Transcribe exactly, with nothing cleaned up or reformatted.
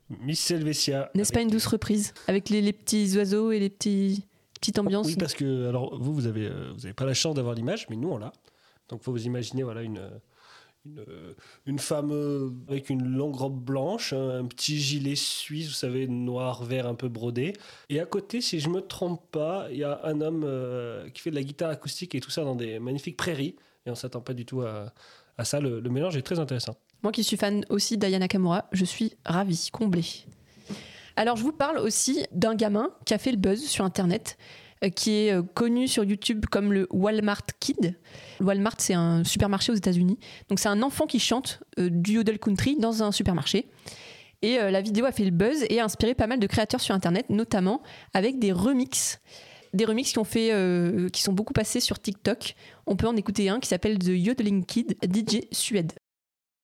Miss Helvetia. N'est-ce pas une douce reprise avec les, les petits oiseaux et les petits petites ambiances? Oui, parce que alors vous, vous avez, vous avez pas la chance d'avoir l'image, mais nous on l'a. Donc faut vous imaginer voilà une une, une femme avec une longue robe blanche, un petit gilet suisse, vous savez, noir, vert, un peu brodé. Et à côté, si je me trompe pas, il y a un homme euh, qui fait de la guitare acoustique et tout ça dans des magnifiques prairies. Et on s'attend pas du tout à, à ça. Le, le mélange est très intéressant. Moi qui suis fan aussi d'Aya Nakamura, je suis ravie, comblée. Alors je vous parle aussi d'un gamin qui a fait le buzz sur Internet, euh, qui est euh, connu sur YouTube comme le Walmart Kid. Le Walmart, c'est un supermarché aux États-Unis. Donc c'est un enfant qui chante euh, du yodel country dans un supermarché. Et euh, la vidéo a fait le buzz et a inspiré pas mal de créateurs sur Internet, notamment avec des remixes. Des remixes qui, ont fait, euh, qui sont beaucoup passés sur TikTok. On peut en écouter un qui s'appelle The Yodeling Kid, D J Suède.